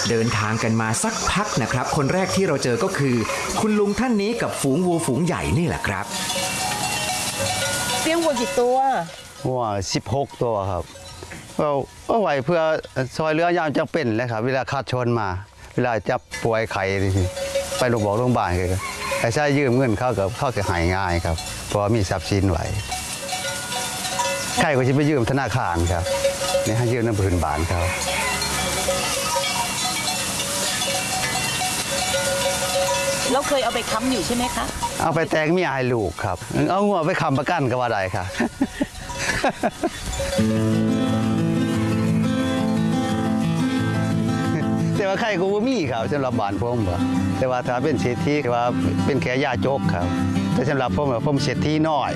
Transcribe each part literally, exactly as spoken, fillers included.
เดินทางกันมาสักพักนะครับคนแรกที่เราเจอก็คือคุณลุงท่านนี้กับฝูงวัวฝูงใหญ่นี่แหละครับเลี้ยงวัวกี่ตัววัวสิบหกตัวครับเอาเอาไว้เพื่อซอยเรือยามจะเป็นเลยครับเวลาขาดชนมาเวลาจับป่วยไข้ไปโรงพยาบาลโรงพยาบาลเลยไอ้ใช้ยืมเงินเข้ากับเข้ากับหายง่ายครับเพราะมีทรัพย์สินไว้ใครก็จะไปยืมธนาคารครับนี่ให้ยืมน้ำพื้นบานครับเราเคยเอาไปค้ำอยู่ใช่ไหมคะเอาไปแตงเมียให้ลูกครับเอางัวไปค้ำประกันก็ว่าได้ค่ะแต่ว่าใครก็บ่มีครับสำหรับบานผมแต่ว่าถ้าเป็นเศรษฐีว่าเป็นแค่ยาโจกครับแต่สำหรับผมผมเศรษฐีน้อย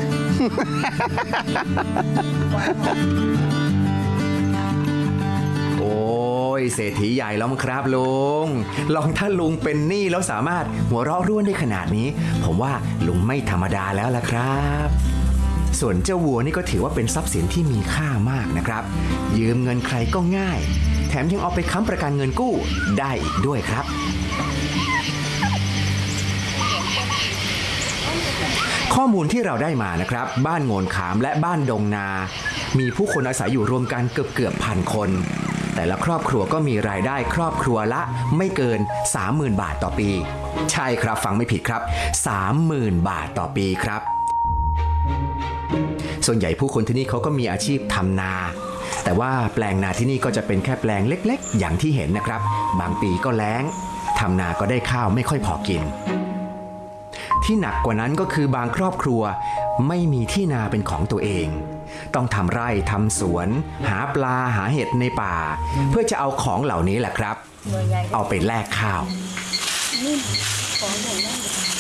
โอ้ยเศรษฐีใหญ่แล้วมั้งครับลุงลองถ้าลุงเป็นหนี้แล้วสามารถหัวเราะร่วนได้ขนาดนี้ผมว่าลุงไม่ธรรมดาแล้วล่ะครับส่วนเจ้าวัวนี่ก็ถือว่าเป็นทรัพย์สินที่มีค่ามากนะครับยืมเงินใครก็ง่ายแถมยังเอาไปค้ำประกันเงินกู้ได้อีกด้วยครับข้อมูลที่เราได้มานะครับบ้านโงนขามและบ้านดงนามีผู้คนอาศัยอยู่รวมกันเกือบเกือบพันคนแต่ละครอบครัวก็มีรายได้ครอบครัวละไม่เกิน สามหมื่น บาทต่อปีใช่ครับฟังไม่ผิดครับ สามหมื่น บาทต่อปีครับส่วนใหญ่ผู้คนที่นี่เขาก็มีอาชีพทำนาแต่ว่าแปลงนาที่นี่ก็จะเป็นแค่แปลงเล็กๆอย่างที่เห็นนะครับบางปีก็แล้งทำนาก็ได้ข้าวไม่ค่อยพอกินที่หนักกว่านั้นก็คือบางครอบครัวไม่มีที่นาเป็นของตัวเองต้องทำไร่ทำสวนหาปลาหาเห็ดในป่าเพื่อจะเอาของเหล่านี้แหละครับเอาไปแลกข้าว